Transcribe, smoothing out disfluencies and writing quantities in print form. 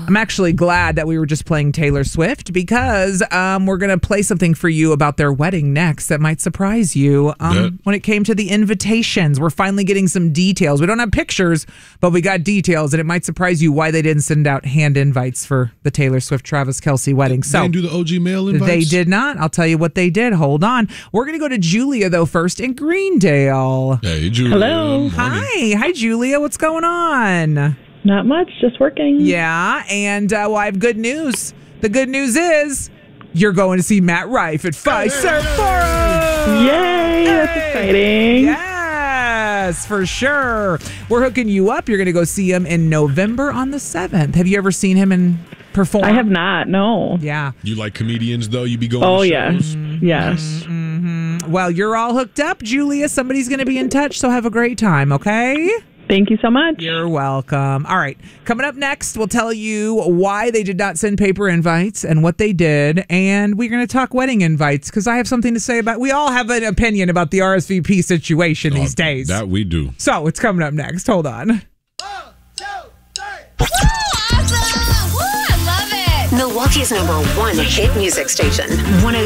I'm actually glad that we were just playing Taylor Swift because we're going to play something for you about their wedding next that might surprise you. When it came to the invitations, we're finally getting some details. We don't have pictures, but we got details, and it might surprise you why they didn't send out hand invites for the Taylor Swift-Travis Kelce wedding. They didn't do the OG mail invites? They did not. I'll tell you what they did. Hold on. We're going to go to Julia, though, first in Greendale. Hey, Julia. Hello. Hi, Julia. What's going on? Not much, just working. Yeah, and I have good news. The good news is you're going to see Matt Rife at Fiserv Forum. Yay, that's exciting. Yes, for sure. We're hooking you up. You're going to go see him in November on the 7th. Have you ever seen him perform? I have not, no. Yeah. You like comedians, though? You be going to shows? Yes. Mm-hmm. Well, you're all hooked up, Julia. Somebody's going to be in touch, so have a great time, okay? Thank you so much. You're welcome. All right. Coming up next, we'll tell you why they did not send paper invites and what they did. And we're going to talk wedding invites because I have something to say about. We all have an opinion about the RSVP situation these days. That we do. So it's coming up next. Hold on. 1, 2, 3. Awesome! Woo, I love it. Milwaukee's #1 hit music station.